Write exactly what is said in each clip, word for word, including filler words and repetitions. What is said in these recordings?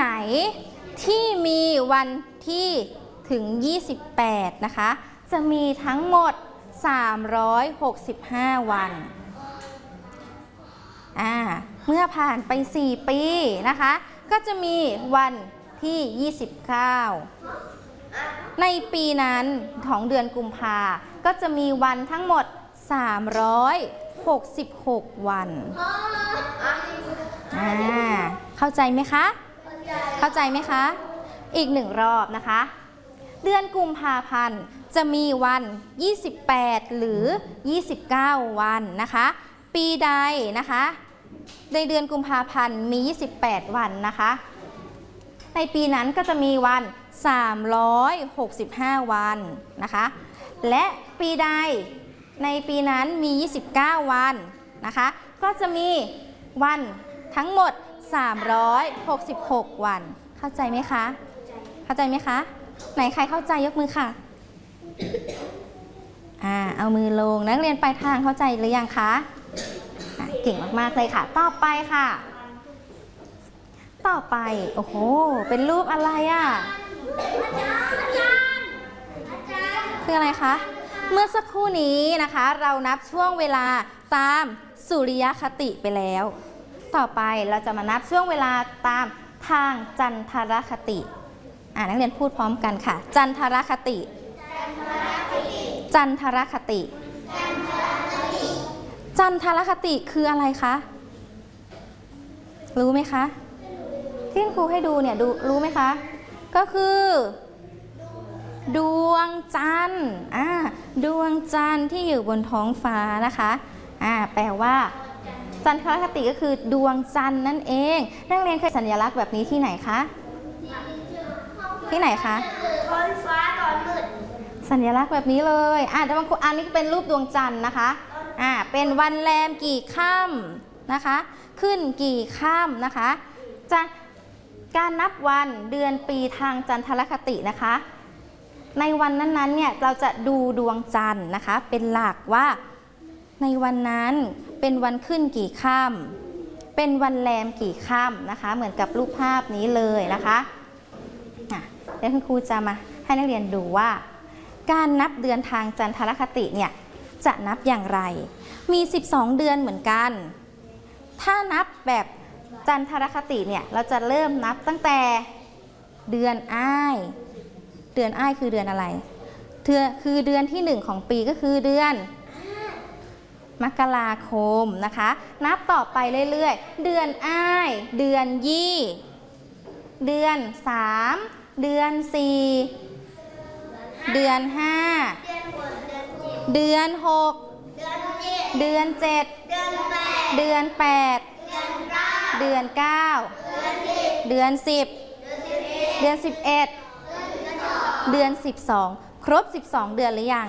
ไหนที่มีวันที่ถึงยี่สิบแปดนะคะจะมีทั้งหมดสามร้อยหกสิบห้าวันอ่าเมื่อผ่านไปสี่ปีนะคะก็จะมีวันที่ยี่สิบเก้าในปีนั้นของเดือนกุมภาก็จะมีวันทั้งหมดสามร้อยหกสิบหกวันอ่าเข้าใจไหมคะเข้าใจไหมคะอีกหนึ่งรอบนะคะเดือนกุมภาพันธ์จะมีวันยี่สิบแปดหรือยี่สิบเก้าวันนะคะปีใดนะคะในเดือนกุมภาพันธ์มียี่สิบแปดวันนะคะในปีนั้นก็จะมีวันสามร้อยหกสิบห้าวันนะคะและปีใดในปีนั้นมียี่สิบเก้าวันนะคะก็จะมีวันทั้งหมดสามร้อยหกสิบหกวันเข้าใจไหมคะเข้าใจไหมคะไหนใครเข้าใจยกมือค่ะอ่าเอามือลงนักเรียนปลายทางเข้าใจหรือยังคะเก่งมากๆเลยค่ะต่อไปค่ะต่อไปโอ้โหเป็นรูปอะไรอ่ะคืออะไรคะเมื่อสักครู่นี้นะคะเรานับช่วงเวลาตามสุริยคติไปแล้วต่อไปเราจะมานับช่วงเวลาตามทางจันทรคติอ่านักเรียนพูดพร้อมกันค่ะจันทรคติจันทรคติจันทรคติคืออะไรคะรู้ไหมคะที่ครูให้ดูเนี่ยดูรู้ไหมคะก็คือดวงจันทร์อ่าดวงจันทร์ที่อยู่บนท้องฟ้านะคะอ่าแปลว่าจันทรคติก็คือดวงจันทร์นั่นเองนักเรียนเคยสัญลักษณ์แบบนี้ที่ไหนคะที่ไหนคะท้องฟ้าตอนมืดสัญลักษณ์แบบนี้เลยอ่าแต่บางคนอันนี้เป็นรูปดวงจันทร์นะคะอ่าเป็นวันแรมกี่ค่ำนะคะขึ้นกี่ค่ำนะคะจะการนับวันเดือนปีทางจันทรคตินะคะในวันนั้นๆเนี่ยเราจะดูดวงจันทร์นะคะเป็นหลักว่าในวันนั้นเป็นวันขึ้นกี่ค่ำเป็นวันแรมกี่ค่ำนะคะเหมือนกับรูปภาพนี้เลยนะคะเดี๋ยวคุณครูจะมาให้นักเรียนดูว่าการนับเดือนทางจันทรคติเนี่ยจะนับอย่างไรมีสิบสองเดือนเหมือนกันถ้านับแบบจันทรคติเนี่ยเราจะเริ่มนับตั้งแต่เดือนอ้ายเดือนอ้ายคือเดือนอะไรเดือนคือเดือนที่หนึ่งของปีก็คือเดือนมกราคมนะคะนับต่อไปเรื่อยๆเดือนอ้ายเดือนยี่เดือนสามเดือนสี่เดือนห้าเดือนหกเดือนเจ็ดเดือนแปดเดือนเก้าเดือนสิบเดือนสิบเอ็ดเดือนสิบสองครบสิบสองเดือนหรือยัง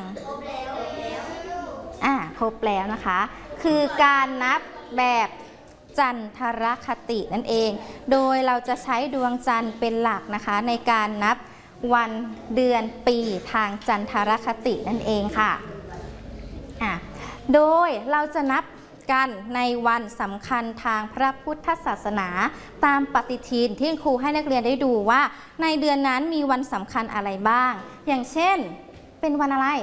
อ่าครบแล้วนะคะคือการนับแบบจันทรคตินั่นเองโดยเราจะใช้ดวงจันทร์เป็นหลักนะคะในการนับวันเดือนปีทางจันทรคตินั่นเองค่ะอ่าโดยเราจะนับกันในวันสำคัญทางพระพุทธศาสนาตามปฏิทินที่ครูให้นักเรียนได้ดูว่าในเดือนนั้นมีวันสำคัญอะไรบ้างอย่างเช่นเป็นวันอะไร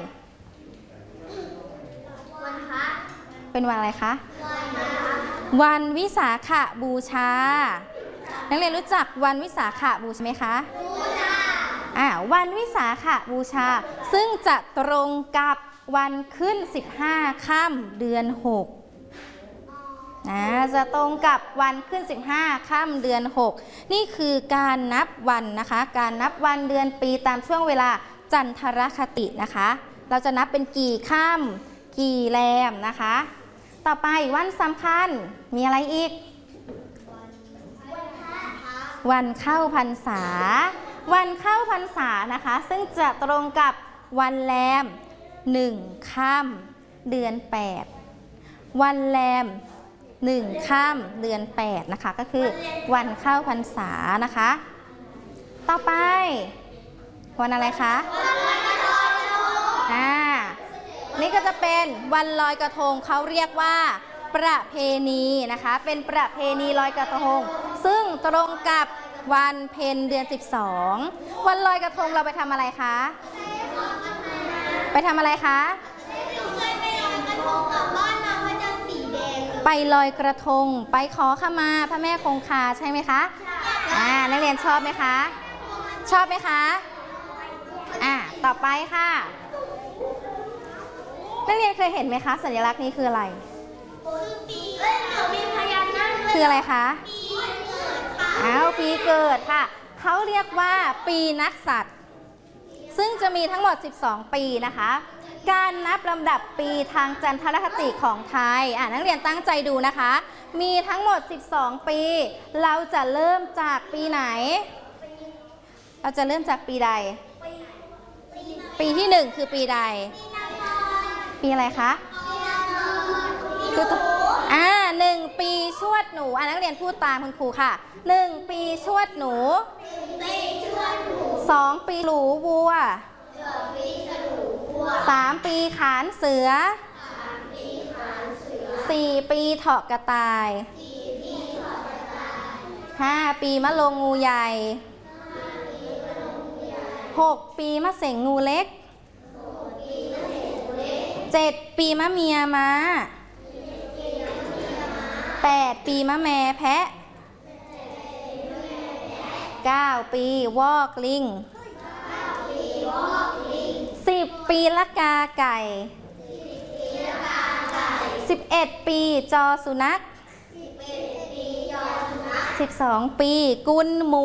วันพระเป็นวันอะไรคะวันวิสาขบูชานักเรียนรู้จักวันวิสาขบูชาไหมคะอ่าวันวิสาขบูชาซึ่งจะตรงกับวันขึ้นสิบห้าค่ำเดือนหกนะจะตรงกับวันขึ้นสิบห้าค่ำเดือนหกนี่คือการนับวันนะคะการนับวันเดือนปีตามช่วงเวลาจันทรคตินะคะเราจะนับเป็นกี่ค่ำกี่แรมนะคะต่อไปวันสำคัญมีอะไรอีกวันเข้าพรรษาวันเข้าพรรษานะคะซึ่งจะตรงกับวันแรมหนึ่งค่ำเดือนแปดวันแรมหนึ่งค่ำเดือนแปดนะคะก็คือวันเข้าพรรษานะคะต่อไปวันอะไรคะอ่านี่ก็จะเป็นวันลอยกระทงเขาเรียกว่าประเพณีนะคะเป็นประเพณีลอยกระทงซึ่งตรงกับวันเพ็ญเดือนสิบสองวันลอยกระทงเราไปทำอะไรคะไปทำอะไรคะไปลอยกระทงไปขอขมาพระแม่คงคาใช่ไหมคะอ่านักเรียนชอบไหมคะชอบไหมคะอ่าต่อไปค่ะนักเรียนเคยเห็นไหมคะสัญลักษณ์นี้คืออะไรคืออะไรคะอ้าวปีเกิดค่ะเขาเรียกว่าปีนักษัตริย์ซึ่งจะมีทั้งหมดสิบสองปีนะคะการนับลำดับปีทางจันทรคติของไทยอ่านักเรียนตั้งใจดูนะคะมีทั้งหมดสิบสองปีเราจะเริ่มจากปีไหนเราจะเริ่มจากปีใดปีที่หนึ่งคือปีใดปีอะไรคะคืออ่าหนึ่งปีชวดหนูอ่านักเรียนพูดตามคุณครูค่ะหนึ่งปีชวดหนูสองปีหลูวัวสามปีขานเสือสี่ปีเถาะกระต่ายห้าปีมะโลงงูใหญ่หกปีมะเส็งงูเล็กเจ็ดปีมะเมียม้าแปดปีมะแม่แพะเก้าปีวอกลิงสิบปีละกาไก่สิบเอ็ดปีจอสุนัขสิบสองปีกุลหมู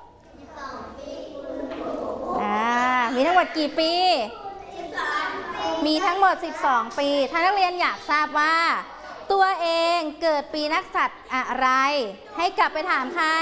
อ่ามีทั้งหมดกี่ปีมีทั้งหมดสิบสองปีถ้านักเรียนอยากทราบว่าตัวเองเกิดปีนักษัตริย์อะไรให้กลับไปถามใคร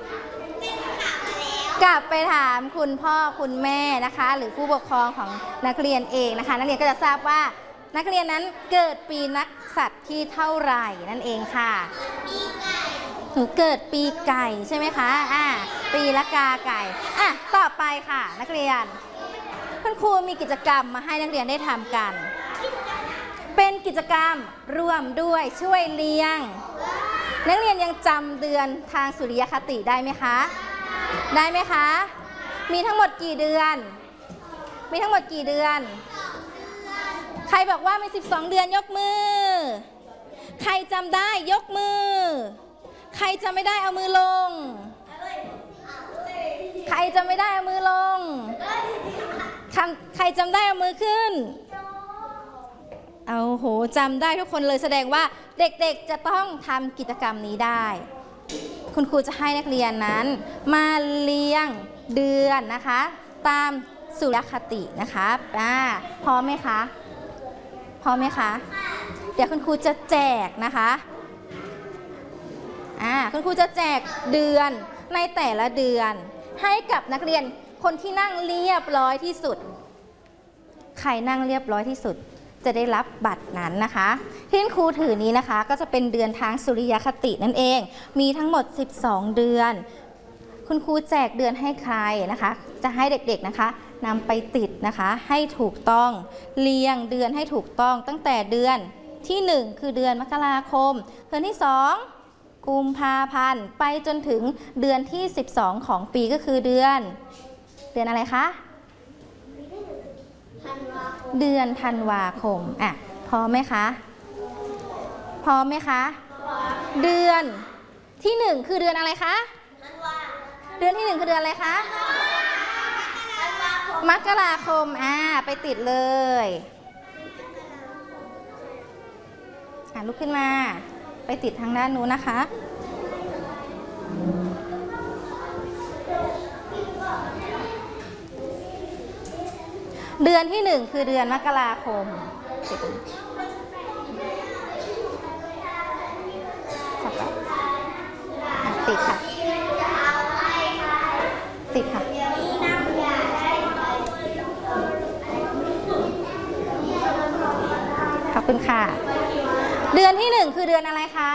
กลับไปถามคุณพ่อคุณแม่นะคะหรือผู้ปกครองของนักเรียนเองนะคะนักเรียนก็จะทราบว่านักเรียนนั้นเกิดปีนักษัตริย์ที่เท่าไหร่นั่นเองค่ะหนูเกิดปีไก่ใช่ไหมคะอ่าปีละกาไก่อ่ะต่อไปค่ะนักเรียนคุณครูมีกิจกรรมมาให้นักเรียนได้ทำกันเป็นกิจกรรมร่วมด้วยช่วยเลี้ยงนักเรียนยังจำเดือนทางสุริยคติได้ไหมคะได้ไหมคะมีทั้งหมดกี่เดือนมีทั้งหมดกี่เดือนใครบอกว่ามีสิบสองเดือนยกมือใครจำได้ยกมือใครจำไม่ได้เอามือลงใครจำไม่ได้เอามือลงใครจำได้เอามือขึ้นเอาโหจำได้ทุกคนเลยแสดงว่าเด็กๆจะต้องทำกิจกรรมนี้ได้คุณครูจะให้นักเรียนนั้นมาเรียงเดือนนะคะตามสุริยคตินะคะอ่าพร้อมไหมคะพร้อมไหมคะเดี๋ยวคุณครูจะแจกนะคะอ่าคุณครูจะแจกเดือนในแต่ละเดือนให้กับนักเรียนคนที่นั่งเรียบร้อยที่สุดใครนั่งเรียบร้อยที่สุดจะได้รับบัตรนั้นนะคะที่ครูถือนี้นะคะก็จะเป็นเดือนทางสุริยคตินั่นเองมีทั้งหมดสิบสองเดือนคุณครูแจกเดือนให้ใครนะคะจะให้เด็กๆนะคะนำไปติดนะคะให้ถูกต้องเรียงเดือนให้ถูกต้องตั้งแต่เดือนที่หนึ่งคือเดือนมกราคมเดือนที่สองกุมภาพันธ์ไปจนถึงเดือนที่สิบสองของปีก็คือเดือนเดือนอะไรคะเดือนธันวาคมอ่ะพร้อมไหมคะพร้อมไหมคะเดือนที่หนึ่งคือเดือนอะไรคะเดือนที่หนึ่งคือเดือนอะไรคะมกราคมอ่าไปติดเลยอ่ะลุกขึ้นมาไปติดทางด้านนู้นนะคะเดือนที่หนึ่งคือเดือนมกราคมติดค่ะติดค่ะขอบคุณค่ะเดือนที่หนึ่งคือเดือนอะไรคะ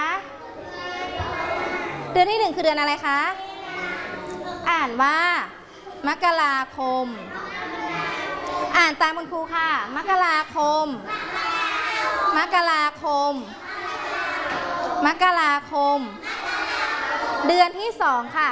เดือนที่หนึ่งคือเดือนอะไรคะอ่านว่ามกราคมอ่านตามคุณครูค่ะมกราคมมกราคมมกราคมเดือนที่สองค่ะ